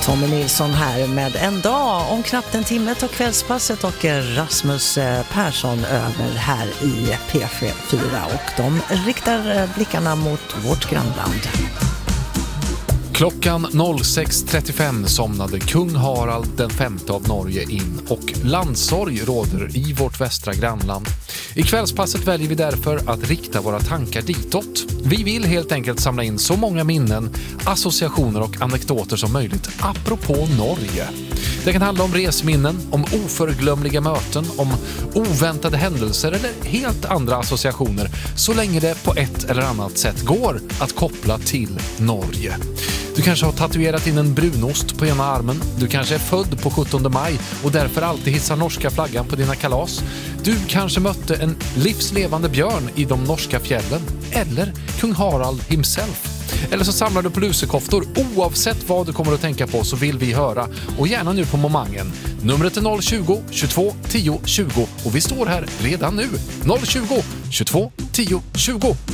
Tommy Nilsson här med En dag. Om knappt en timme tar kvällspasset och Rasmus Persson över här i P4 och de riktar blickarna mot vårt grannland. Klockan 06.35 somnade kung Harald den femte av Norge in och landsorg råder i vårt västra grannland. I kvällspasset väljer vi därför att rikta våra tankar ditåt. Vi vill helt enkelt samla in så många minnen, associationer och anekdoter som möjligt apropå Norge. Det kan handla om resminnen, om oförglömliga möten, om oväntade händelser eller helt andra associationer så länge det på ett eller annat sätt går att koppla till Norge. Du kanske har tatuerat in en brunost på ena armen. Du kanske är född på 17 maj och därför alltid hissar norska flaggan på dina kalas. Du kanske mötte en livslevande björn i de norska fjällen. Eller kung Harald himself. Eller så samlar du på lusekoftor. Oavsett vad du kommer att tänka på så vill vi höra. Och gärna nu på momangen. Numret är 020 22 10 20. Och vi står här redan nu. 020 22 10 20.